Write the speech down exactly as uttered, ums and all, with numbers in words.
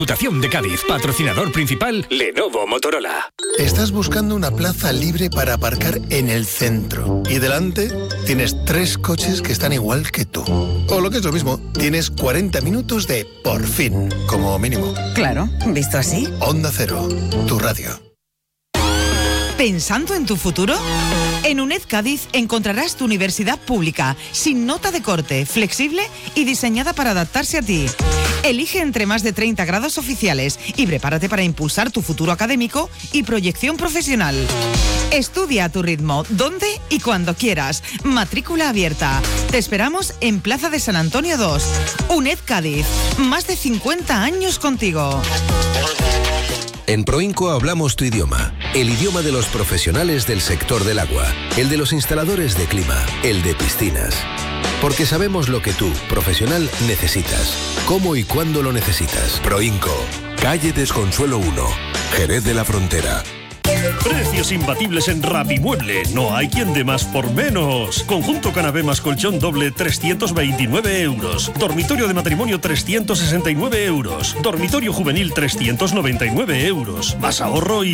Diputación de Cádiz, patrocinador principal, Lenovo Motorola. Estás buscando una plaza libre para aparcar en el centro y delante tienes tres coches que están igual que tú. O lo que es lo mismo, tienes cuarenta minutos de por fin, como mínimo. Claro, visto así. Onda Cero, tu radio. ¿Pensando en tu futuro? En UNED Cádiz encontrarás tu universidad pública, sin nota de corte, flexible y diseñada para adaptarse a ti. Elige entre más de treinta grados oficiales y prepárate para impulsar tu futuro académico y proyección profesional. Estudia a tu ritmo, donde y cuando quieras. Matrícula abierta. Te esperamos en Plaza de San Antonio dos. UNED Cádiz. Más de cincuenta años contigo. En Proinco hablamos tu idioma, el idioma de los profesionales del sector del agua, el de los instaladores de clima, el de piscinas. Porque sabemos lo que tú, profesional, necesitas, cómo y cuándo lo necesitas. Proinco, calle Desconsuelo uno, Jerez de la Frontera. Precios imbatibles en Rapimueble. No hay quien dé más por menos. Conjunto canapé más colchón doble, trescientos veintinueve euros. Dormitorio de matrimonio, trescientos sesenta y nueve euros. Dormitorio juvenil, trescientos noventa y nueve euros. Más ahorro y